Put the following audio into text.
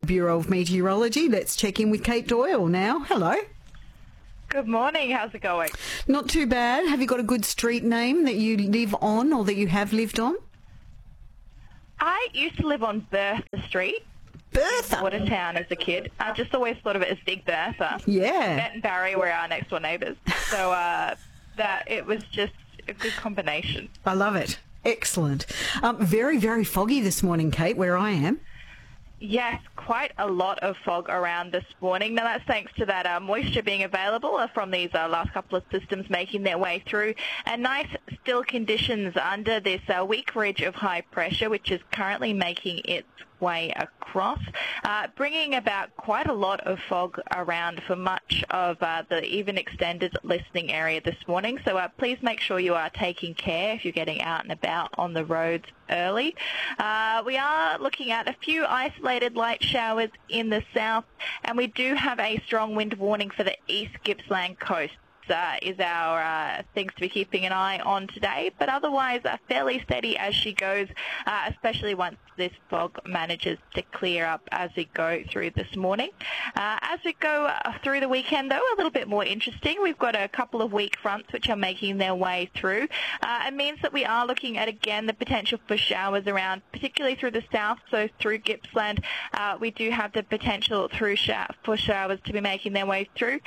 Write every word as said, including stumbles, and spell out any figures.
Bureau of Meteorology. Let's check in with Kate Doyle now. Hello. Good morning. How's it going? Not too bad. Have you got a good street name that you live on or that you have lived on? I used to live on Bertha Street, Bertha? Watertown, as a kid. I just always thought of it as Big Bertha. Yeah. Matt and Barry were our next door neighbours. So uh, that it was just a good combination. I love it. Excellent. Um, very, very foggy this morning, Kate, where I am. Yes, quite a lot of fog around this morning. Now, that's thanks to that uh, moisture being available uh, from these uh, last couple of systems making their way through, and nice still conditions under this uh, weak ridge of high pressure, which is currently making its way across, uh, bringing about quite a lot of fog around for much of uh, the even extended listening area this morning. So uh, please make sure you are taking care if you're getting out and about on the roads early. Uh, we are looking at a few isolated light showers in the south, and we do have a strong wind warning for the East Gippsland coast. Uh, is our uh, things to be keeping an eye on today, but otherwise uh, fairly steady as she goes, uh, especially once this fog manages to clear up as we go through this morning. Uh, as we go uh, through the weekend, though, a little bit more interesting. We've got a couple of weak fronts which are making their way through. Uh, it means that we are looking at, again, the potential for showers around, particularly through the south, so through Gippsland. Uh, we do have the potential through sh- for showers to be making their way through.